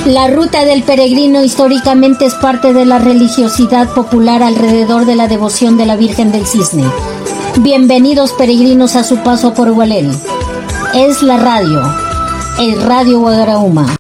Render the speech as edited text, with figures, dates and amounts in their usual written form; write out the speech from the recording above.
La ruta del peregrino históricamente es parte de la religiosidad popular alrededor de la devoción de la Virgen del Cisne. Bienvenidos peregrinos a su paso por Hualén. Es la radio, el Radio Guagarauma.